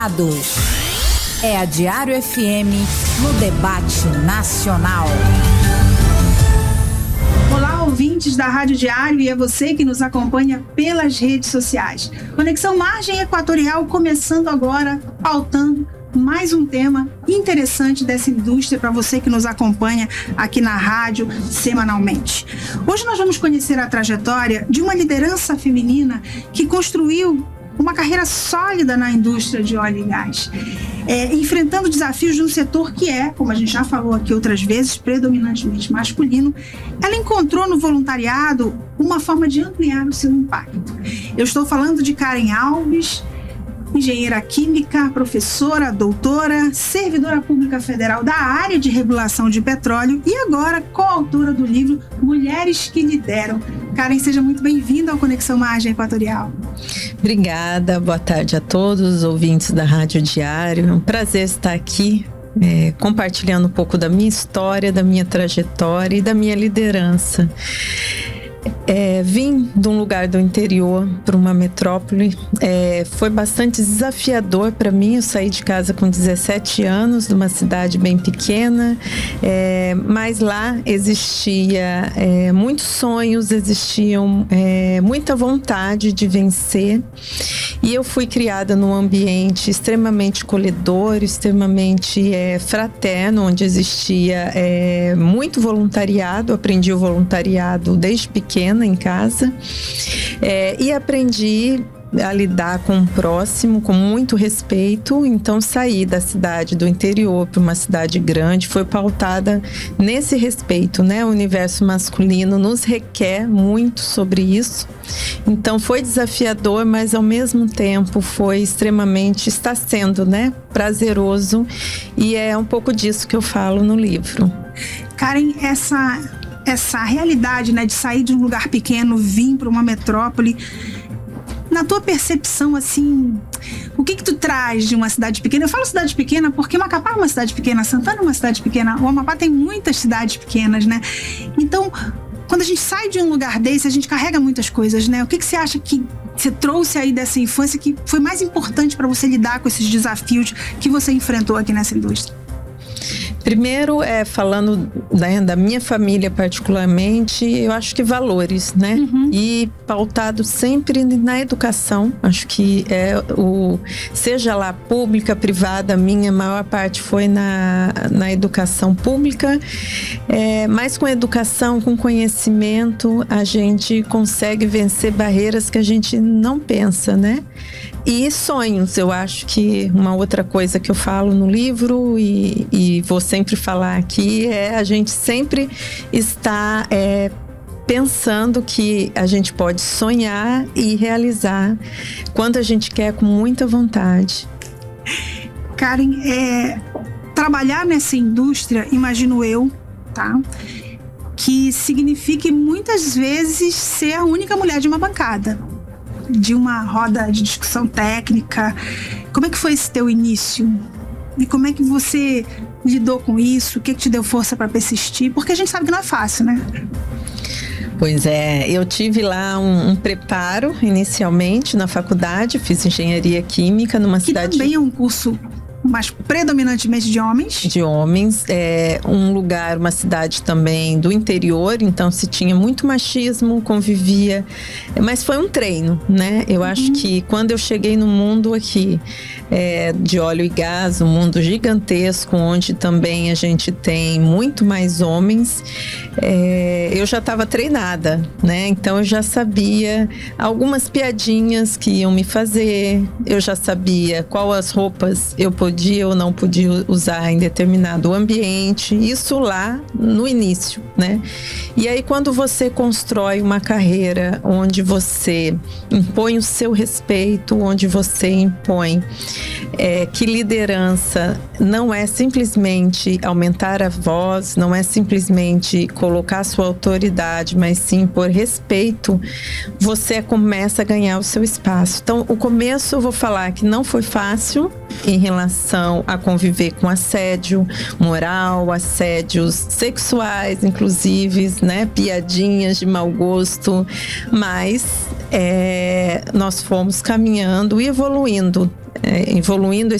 É a Diário FM no debate nacional. Olá, ouvintes da Rádio Diário, e é você que nos acompanha pelas redes sociais. Conexão Margem Equatorial começando agora, pautando mais um tema interessante dessa indústria para você que nos acompanha aqui na rádio semanalmente. Hoje nós vamos conhecer a trajetória de uma liderança feminina que construiu uma carreira sólida na indústria de óleo e gás, enfrentando desafios de um setor que é, como a gente já falou aqui outras vezes, predominantemente masculino. Ela encontrou no voluntariado uma forma de ampliar o seu impacto. Eu estou falando de Karen Alves, engenheira química, professora, doutora, servidora pública federal da área de regulação de petróleo e agora coautora do livro Mulheres que Lideram. Karen, seja muito bem-vinda ao Conexão Margem Equatorial. Obrigada, boa tarde a todos os ouvintes da Rádio Diário. É um prazer estar aqui compartilhando um pouco da minha história, da minha trajetória e da minha liderança. Vim de um lugar do interior para uma metrópole. Foi bastante desafiador para mim. Eu saí de casa com 17 anos, de uma cidade bem pequena, mas lá existia muitos sonhos, existiam muita vontade de vencer. E eu fui criada num ambiente extremamente acolhedor, extremamente fraterno, onde existia muito voluntariado. Aprendi o voluntariado desde pequena em casa, e aprendi a lidar com o próximo com muito respeito. Então saí da cidade do interior para uma cidade grande, foi pautada nesse respeito, né? O universo masculino nos requer muito sobre isso. Então foi desafiador, mas ao mesmo tempo está sendo, né, prazeroso, e é um pouco disso que eu falo no livro. Karen, essa realidade, né, de sair de um lugar pequeno, vir para uma metrópole, na tua percepção, assim, o que tu traz de uma cidade pequena? Eu falo cidade pequena porque Macapá é uma cidade pequena, Santana é uma cidade pequena, o Amapá tem muitas cidades pequenas, né? Então, quando a gente sai de um lugar desse, a gente carrega muitas coisas, né? O que você acha que você trouxe aí dessa infância que foi mais importante para você lidar com esses desafios que você enfrentou aqui nessa indústria? Primeiro, falando, né, da minha família particularmente, eu acho que valores, né? Uhum. E pautado sempre na educação. Acho que seja lá pública, privada, a minha maior parte foi na educação pública. Mas com educação, com conhecimento, a gente consegue vencer barreiras que a gente não pensa, né? E sonhos, eu acho que uma outra coisa que eu falo no livro e vou sempre falar aqui a gente sempre está pensando que a gente pode sonhar e realizar quando a gente quer, com muita vontade. Karen, trabalhar nessa indústria, imagino eu, tá? Que signifique muitas vezes ser a única mulher de uma bancada, de uma roda de discussão técnica. Como é que foi esse teu início? E como é que você lidou com isso? O que te deu força para persistir? Porque a gente sabe que não é fácil, né? Pois eu tive lá um preparo inicialmente na faculdade, fiz engenharia química numa cidade... Que também é um curso, mas predominantemente de homens? De homens, uma cidade também do interior, então se tinha muito machismo, convivia, mas foi um treino, né? Eu acho que quando eu cheguei no mundo aqui de óleo e gás, um mundo gigantesco, onde também a gente tem muito mais homens, eu já estava treinada, né? Então eu já sabia algumas piadinhas que iam me fazer, eu já sabia qual as roupas eu podia ou não podia usar em determinado ambiente, isso lá no início, né? E aí quando você constrói uma carreira onde você impõe o seu respeito, onde você impõe que liderança não é simplesmente aumentar a voz, não é simplesmente colocar sua autoridade, mas sim por respeito, você começa a ganhar o seu espaço. Então, o começo eu vou falar que não foi fácil em relação a conviver com assédio moral, assédios sexuais, inclusive, né, piadinhas de mau gosto, mas nós fomos caminhando e evoluindo evoluindo